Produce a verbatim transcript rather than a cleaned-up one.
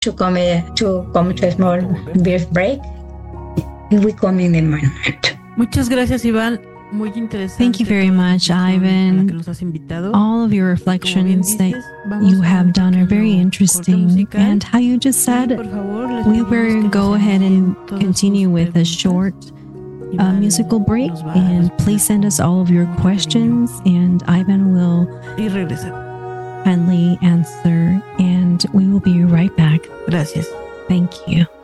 to come uh, to come to a small brief break. We come in a moment. Muchas gracias, Iván. Muy interesante. Thank you very much, Ivan. All of your reflections that you have done are very interesting. And how you just said, we will go ahead and continue with a short uh, musical break. And please send us all of your questions, and Ivan will kindly answer. And we will be right back. Gracias. Thank you.